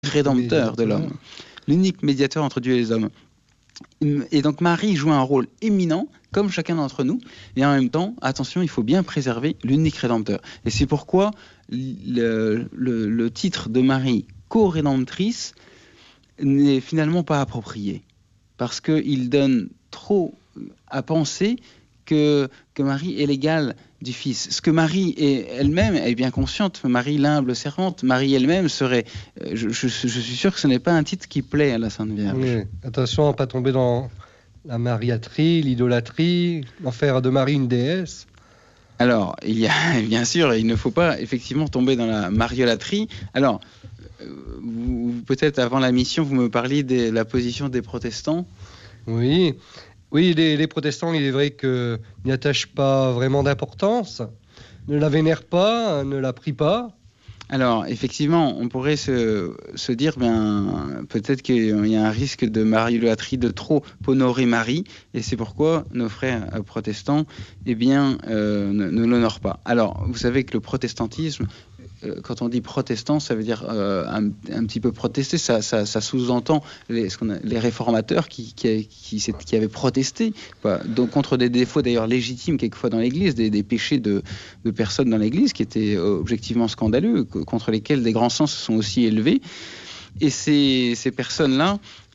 rédempteur de l'homme, l'unique médiateur entre Dieu et les hommes. Et donc Marie joue un rôle éminent, comme chacun d'entre nous, et en même temps, attention, il faut bien préserver l'unique rédempteur. Et c'est pourquoi le titre de Marie, co-rédemptrice, n'est finalement pas approprié, parce qu'il donne trop à penser que Marie est l'égale du Fils. Ce que Marie elle-même est bien consciente, Marie l'humble servante, Marie elle-même serait... Je suis sûr que ce n'est pas un titre qui plaît à la Sainte Vierge. Oui. Attention à ne pas tomber dans la mariatrie, l'idolâtrie, en faire de Marie une déesse. Alors, il y a bien sûr, il ne faut pas effectivement tomber dans la mariolâtrie. Alors, peut-être avant la mission, vous me parliez de la position des protestants. Oui, les protestants, il est vrai qu'ils n'y attachent pas vraiment d'importance, ne la vénèrent pas, ne la prient pas. Alors, effectivement, on pourrait se dire, peut-être qu'il y a un risque de mariolâtrie, de trop honorer Marie, et c'est pourquoi nos frères protestants, ne l'honorent pas. Alors, vous savez que le protestantisme, quand on dit protestant, ça veut dire un petit peu protester. Ça sous-entend les réformateurs qui avaient protesté, donc contre des défauts d'ailleurs légitimes quelquefois dans l'Église, des péchés de personnes dans l'Église qui étaient objectivement scandaleux, contre lesquels des grands sens se sont aussi élevés. Et ces personnes-là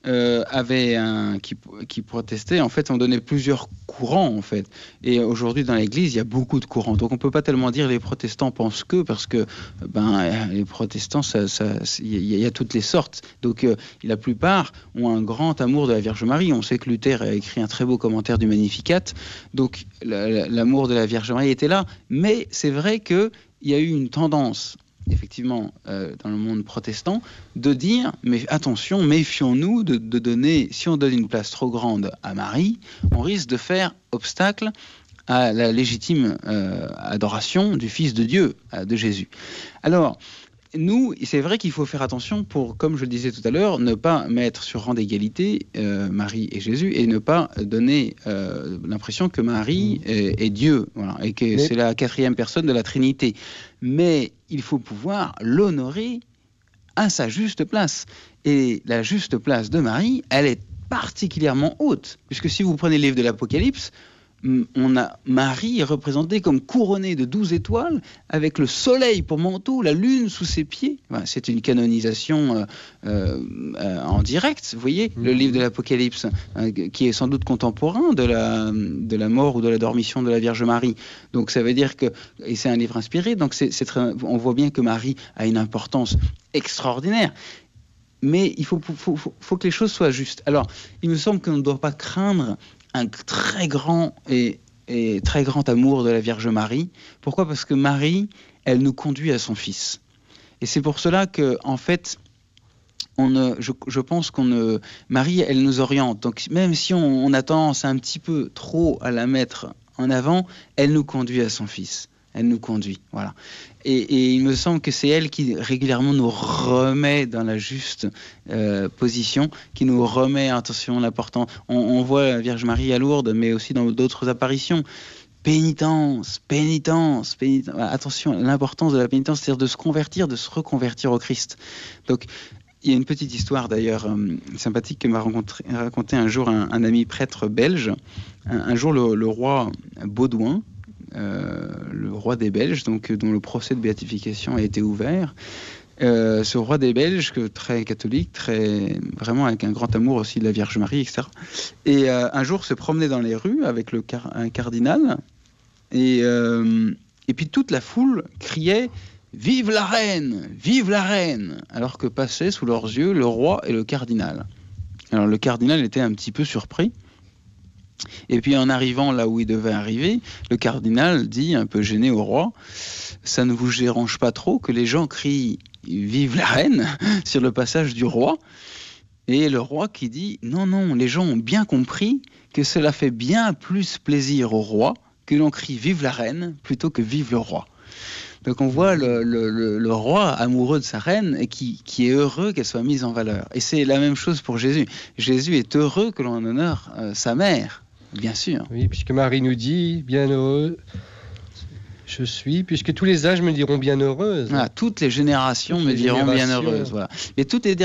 qui protestaient, en fait, on donnait plusieurs courants, en fait. Et aujourd'hui, dans l'Église, il y a beaucoup de courants. Donc, on ne peut pas tellement dire les protestants pensent que, parce que les protestants, il y a toutes les sortes. Donc, la plupart ont un grand amour de la Vierge Marie. On sait que Luther a écrit un très beau commentaire du Magnificat. Donc, l'amour de la Vierge Marie était là. Mais c'est vrai qu'il y a eu une tendance, effectivement, dans le monde protestant, de dire, mais attention, méfions-nous de donner, si on donne une place trop grande à Marie, on risque de faire obstacle à la légitime adoration du Fils de Dieu, de Jésus. Alors, nous, c'est vrai qu'il faut faire attention pour, comme je le disais tout à l'heure, ne pas mettre sur rang d'égalité Marie et Jésus et ne pas donner l'impression que Marie est Dieu, voilà, et que c'est la quatrième personne de la Trinité. Mais il faut pouvoir l'honorer à sa juste place. Et la juste place de Marie, elle est particulièrement haute, puisque si vous prenez le livre de l'Apocalypse, on a Marie représentée comme couronnée de 12 étoiles, avec le soleil pour manteau, la lune sous ses pieds. Voilà, c'est une canonisation en direct, vous voyez, le livre de l'Apocalypse, qui est sans doute contemporain de la mort ou de la dormition de la Vierge Marie. Donc ça veut dire que, et c'est un livre inspiré, donc on voit bien que Marie a une importance extraordinaire. Mais il faut que les choses soient justes. Alors, il me semble qu'on ne doit pas craindre un très grand et très grand amour de la Vierge Marie. Pourquoi ? Parce que Marie, elle nous conduit à son Fils. Et c'est pour cela que, en fait, je pense Marie, elle nous oriente. Donc, même si on a tendance un petit peu trop à la mettre en avant, elle nous conduit à son Fils. Elle nous conduit, voilà. Et il me semble que c'est elle qui régulièrement nous remet dans la juste position, qui nous remet, attention, l'important. On voit la Vierge Marie à Lourdes, mais aussi dans d'autres apparitions. Pénitence. Attention, l'importance de la pénitence, c'est-à-dire de se convertir, de se reconvertir au Christ. Donc, il y a une petite histoire d'ailleurs sympathique que m'a raconté un jour un ami prêtre belge. Un jour, le roi Baudouin, le roi des Belges, donc, dont le procès de béatification a été ouvert. Ce roi des Belges, très catholique, vraiment avec un grand amour aussi de la Vierge Marie, etc. Et un jour se promenait dans les rues avec un cardinal, et puis toute la foule criait « Vive la reine ! Vive la reine !» alors que passaient sous leurs yeux le roi et le cardinal. Alors le cardinal était un petit peu surpris. Et puis en arrivant là où il devait arriver, le cardinal dit, un peu gêné au roi, « Ça ne vous dérange pas trop que les gens crient « Vive la reine !» sur le passage du roi ?» Et le roi qui dit « Non, les gens ont bien compris que cela fait bien plus plaisir au roi que l'on crie « Vive la reine !» plutôt que « Vive le roi !» Donc on voit le roi amoureux de sa reine et qui est heureux qu'elle soit mise en valeur. Et c'est la même chose pour Jésus. Jésus est heureux que l'on honore sa mère. Bien sûr. Oui, puisque Marie nous dit, bien heureux, Je suis, puisque tous les âges me diront bienheureuse. Voilà, toutes les générations me diront bienheureuse. Voilà. Et toutes les